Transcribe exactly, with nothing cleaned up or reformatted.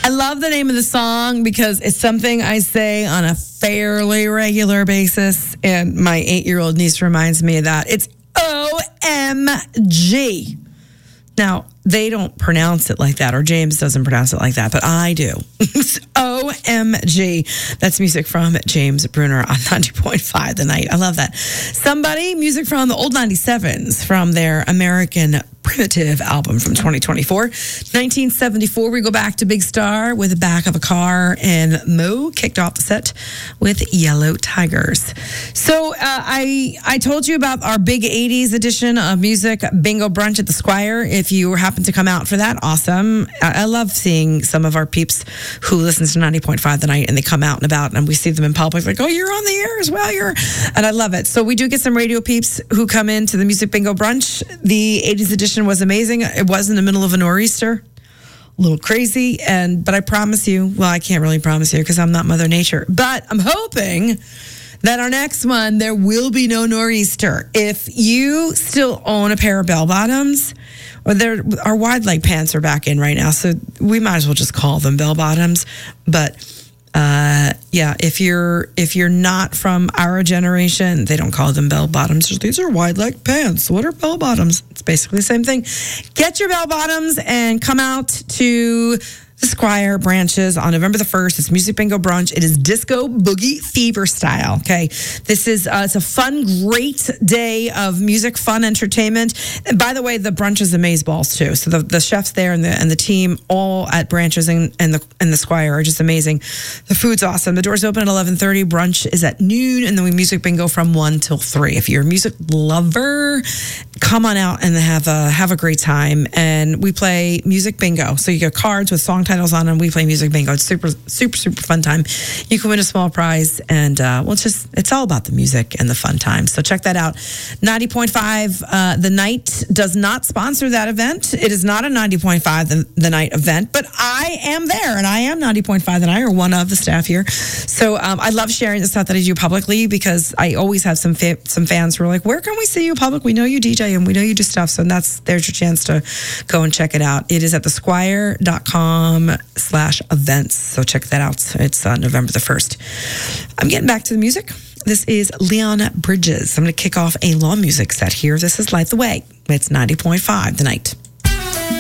I love the name of the song because it's something I say on a fairly regular basis, and my eight-year-old niece reminds me of that. It's O M G. Now, they don't pronounce it like that, or James doesn't pronounce it like that, but I do. It's O M G. That's music from James Bruner on ninety point five The Night. I love that. Somebody, music from the old ninety-sevens from their American Primitive album from twenty twenty-four. nineteen seventy-four, we go back to Big Star with the back of a car, and Mo kicked off the set with Yellow Tigers. So uh, I I told you about our big eighties edition of Music Bingo Brunch at the Squire. If you happen to come out for that, awesome. I, I love seeing some of our peeps who listens to ninety point five The Night, and they come out and about, and we see them in public like, oh, you're on the air as well. You're, and I love it. So we do get some radio peeps who come into the Music Bingo Brunch. The eighties edition was amazing. It was in the middle of a nor'easter, a little crazy, and but I promise you, well, I can't really promise you because I'm not Mother Nature, but I'm hoping that our next one, there will be no nor'easter. If you still own a pair of bell bottoms, or they're, our wide leg pants are back in right now, so we might as well just call them bell bottoms. But uh, yeah, if you're if you're not from our generation, they don't call them bell bottoms. These are wide leg pants. What are bell bottoms? It's basically the same thing. Get your bell bottoms and come out to the Squire branches on November the first. It's Music Bingo Brunch. It is disco boogie fever style. Okay, this is uh, it's a fun, great day of music, fun, entertainment. And by the way, the brunch is amazeballs too. So the, the chefs there and the and the team all at branches and, and the and the Squire are just amazing. The food's awesome. The doors open at eleven thirty. Brunch is at noon, and then we Music Bingo from one till three. If you're a music lover, come on out and have a have a great time. And we play Music Bingo. So you get cards with song titles on, and we play Music Bingo. It's super, super, super fun time. You can win a small prize, and uh, well, it's just it's all about the music and the fun time. So check that out. ninety point five uh, The Night does not sponsor that event. It is not a ninety point five the, the Night event, but I am there, and I am ninety point five The Night, or one of the staff here. So um, I love sharing the stuff that I do publicly because I always have some fa- some fans who are like, "Where can we see you public? We know you D J and we know you do stuff." So that's there's your chance to go and check it out. It is at the squire dot com slash events. So check that out. It's uh, November the first. I'm getting back to the music. This is Leon Bridges. I'm going to kick off a law music set here. This is Light the Way. It's ninety point five The Night.